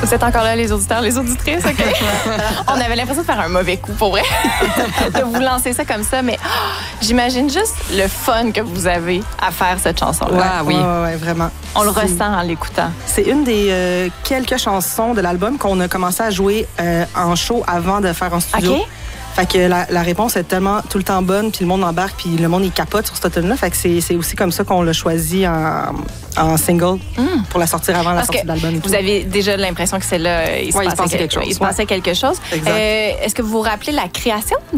Vous êtes encore là, les auditeurs, les auditrices, OK? On avait l'impression de faire un mauvais coup, pour vrai, de vous lancer ça comme ça, mais j'imagine juste le fun que vous avez à faire cette chanson-là. Oui, vraiment. On le ressent en l'écoutant. C'est une des quelques chansons de l'album qu'on a commencé à jouer en show avant de faire en studio. OK. Fait que la réponse est tellement tout le temps bonne, puis le monde embarque, puis le monde, il capote sur cette tune-là. Fait que c'est aussi comme ça qu'on l'a choisi en single pour la sortir avant la sortie de l'album. Vous avez déjà l'impression que c'est là, il se passait quelque chose. Il se passait quelque chose. Exact. Est-ce que vous vous rappelez la création